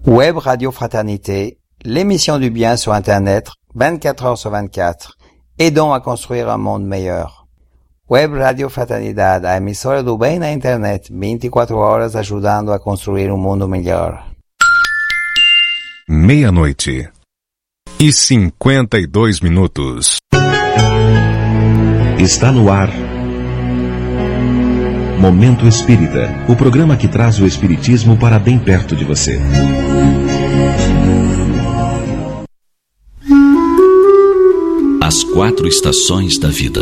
Web Radio Fraternité, l'émission du bien sur Internet, 24 heures sur 24, aidons a construir un mundo melhor. Web Radio Fraternidade, a emissora do bem na internet, 24 horas ajudando a construir um mundo melhor. 00:52. Está no ar Momento Espírita, o programa que traz o espiritismo para bem perto de você. As 4 estações da vida.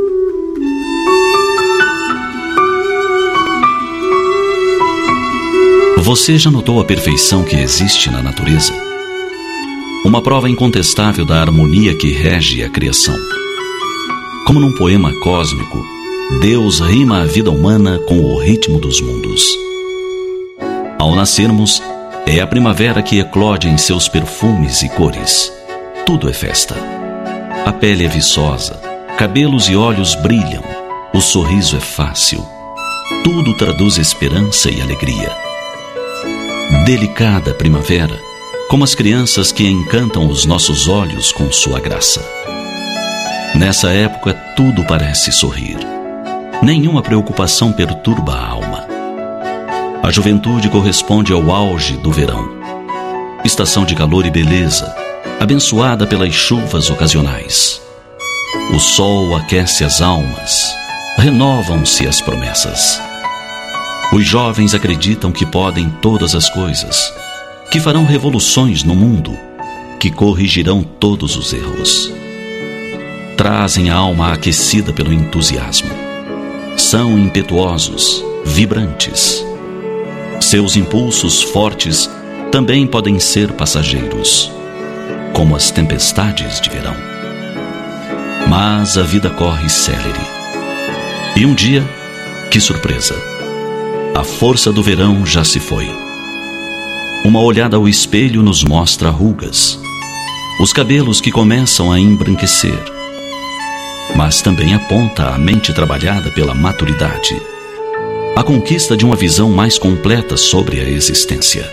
Você já notou a perfeição que existe na natureza? Uma prova incontestável da harmonia que rege a criação. Como num poema cósmico, Deus rima a vida humana com o ritmo dos mundos. Ao nascermos, é a primavera que eclode em seus perfumes e cores. Tudo é festa. A pele é viçosa, cabelos e olhos brilham, o sorriso é fácil. Tudo traduz esperança e alegria. Delicada primavera, como as crianças que encantam os nossos olhos com sua graça. Nessa época, tudo parece sorrir. Nenhuma preocupação perturba a alma. A juventude corresponde ao auge do verão. Estação de calor e beleza, abençoada pelas chuvas ocasionais. O sol aquece as almas, renovam-se as promessas. Os jovens acreditam que podem todas as coisas, que farão revoluções no mundo, que corrigirão todos os erros. Trazem a alma aquecida pelo entusiasmo. São impetuosos, vibrantes. Seus impulsos fortes também podem ser passageiros, como as tempestades de verão. Mas a vida corre célere. E um dia, que surpresa! A força do verão já se foi. Uma olhada ao espelho nos mostra rugas, os cabelos que começam a embranquecer, mas também aponta a mente trabalhada pela maturidade, a conquista de uma visão mais completa sobre a existência.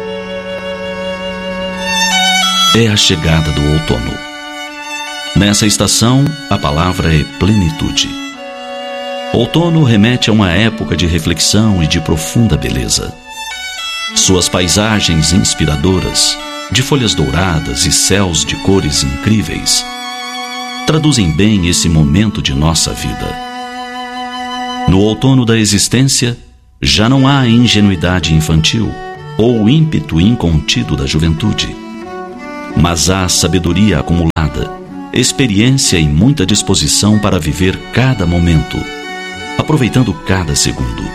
É a chegada do outono. Nessa estação, a palavra é plenitude. Outono remete a uma época de reflexão e de profunda beleza. Suas paisagens inspiradoras, de folhas douradas e céus de cores incríveis, traduzem bem esse momento de nossa vida. No outono da existência, já não há ingenuidade infantil ou ímpeto incontido da juventude, mas há sabedoria acumulada, experiência e muita disposição para viver cada momento, aproveitando cada segundo.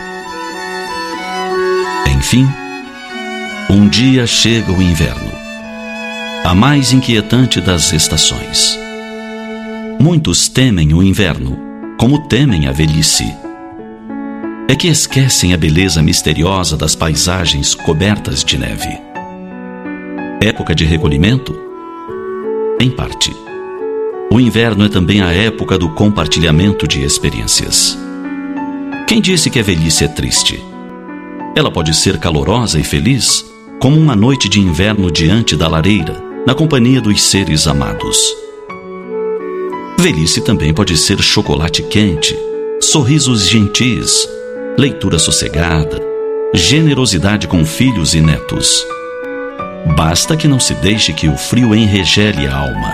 Enfim, um dia chega o inverno, a mais inquietante das estações. Muitos temem o inverno, como temem a velhice. É que esquecem a beleza misteriosa das paisagens cobertas de neve. Época de recolhimento? Em parte. O inverno é também a época do compartilhamento de experiências. Quem disse que a velhice é triste? Ela pode ser calorosa e feliz, como uma noite de inverno diante da lareira, na companhia dos seres amados. Velhice também pode ser chocolate quente, sorrisos gentis, leitura sossegada, generosidade com filhos e netos. Basta que não se deixe que o frio enregele a alma.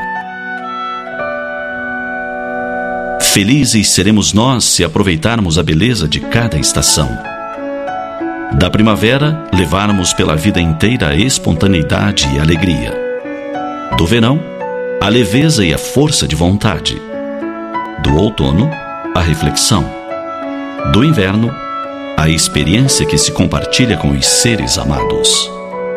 Felizes seremos nós se aproveitarmos a beleza de cada estação. Da primavera, levarmos pela vida inteira a espontaneidade e a alegria. Do verão, a leveza e a força de vontade. Do outono, a reflexão. Do inverno, a experiência que se compartilha com os seres amados.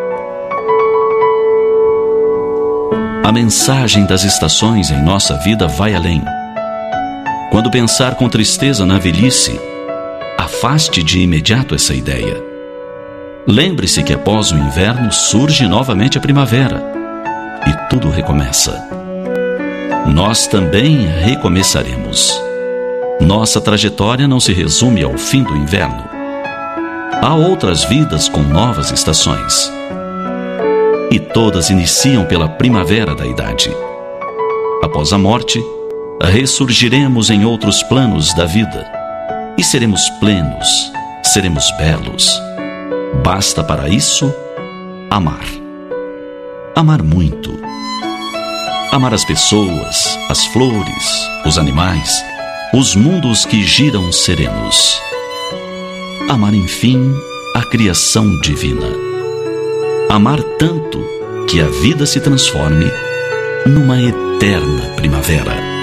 A mensagem das estações em nossa vida vai além. Quando pensar com tristeza na velhice, afaste de imediato essa ideia. Lembre-se que após o inverno surge novamente a primavera e tudo recomeça. Nós também recomeçaremos. Nossa trajetória não se resume ao fim do inverno. Há outras vidas com novas estações. e todas iniciam pela primavera da idade. Após a morte, ressurgiremos em outros planos da vida e seremos plenos, seremos belos. Basta para isso amar. Amar muito. Amar as pessoas, as flores, os animais, os mundos que giram serenos. Amar, enfim, a criação divina. Amar tanto que a vida se transforme numa eterna primavera.